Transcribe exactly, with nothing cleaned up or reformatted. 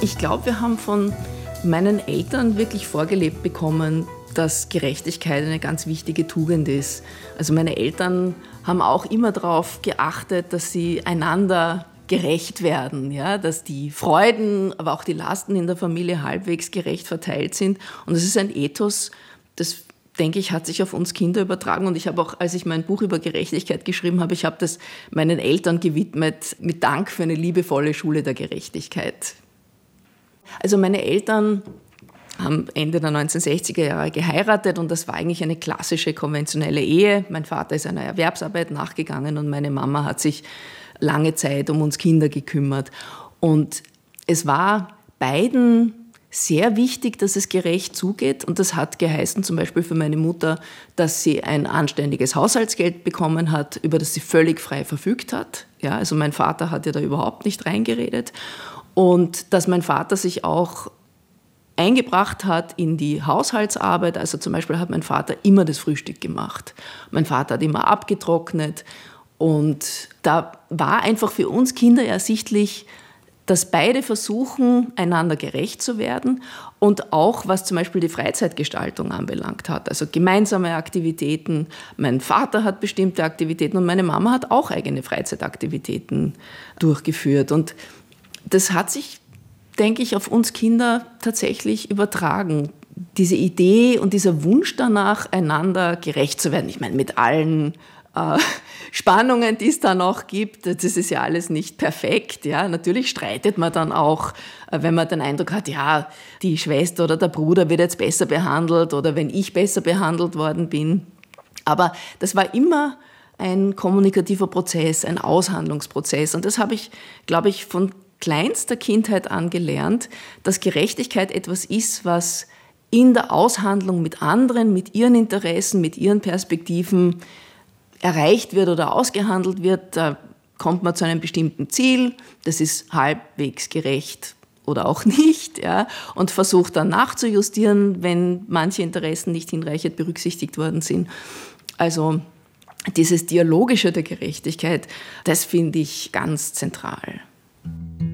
Ich glaube, wir haben von meinen Eltern wirklich vorgelebt bekommen, dass Gerechtigkeit eine ganz wichtige Tugend ist. Also meine Eltern haben auch immer darauf geachtet, dass sie einander gerecht werden, ja? Dass die Freuden, aber auch die Lasten in der Familie halbwegs gerecht verteilt sind. Und das ist ein Ethos, das, denke ich, hat sich auf uns Kinder übertragen. Und ich habe auch, als ich mein Buch über Gerechtigkeit geschrieben habe, ich habe das meinen Eltern gewidmet, mit Dank für eine liebevolle Schule der Gerechtigkeit. Also meine Eltern haben Ende der neunzehnhundertsechziger Jahre geheiratet und das war eigentlich eine klassische, konventionelle Ehe. Mein Vater ist einer Erwerbsarbeit nachgegangen und meine Mama hat sich lange Zeit um uns Kinder gekümmert. Und es war beiden sehr wichtig, dass es gerecht zugeht. Und das hat geheißen, zum Beispiel für meine Mutter, dass sie ein anständiges Haushaltsgeld bekommen hat, über das sie völlig frei verfügt hat. Ja, also mein Vater hat ja da überhaupt nicht reingeredet. Und dass mein Vater sich auch eingebracht hat in die Haushaltsarbeit. Also zum Beispiel hat mein Vater immer das Frühstück gemacht. Mein Vater hat immer abgetrocknet. Und da war einfach für uns Kinder ersichtlich, dass beide versuchen, einander gerecht zu werden und auch, was zum Beispiel die Freizeitgestaltung anbelangt hat, also gemeinsame Aktivitäten. Mein Vater hat bestimmte Aktivitäten und meine Mama hat auch eigene Freizeitaktivitäten durchgeführt. Und das hat sich, denke ich, auf uns Kinder tatsächlich übertragen. Diese Idee und dieser Wunsch danach, einander gerecht zu werden. Ich meine, mit allen äh, Spannungen, die es da noch gibt, das ist ja alles nicht perfekt. Ja? Natürlich streitet man dann auch, wenn man den Eindruck hat, ja, die Schwester oder der Bruder wird jetzt besser behandelt oder wenn ich besser behandelt worden bin. Aber das war immer ein kommunikativer Prozess, ein Aushandlungsprozess. Und das habe ich, glaube ich, von kleinster Kindheit an gelernt, dass Gerechtigkeit etwas ist, was in der Aushandlung mit anderen, mit ihren Interessen, mit ihren Perspektiven erreicht wird oder ausgehandelt wird. Da kommt man zu einem bestimmten Ziel, das ist halbwegs gerecht oder auch nicht, ja, und versucht dann nachzujustieren, wenn manche Interessen nicht hinreichend berücksichtigt worden sind. Also dieses Dialogische der Gerechtigkeit, das finde ich ganz zentral.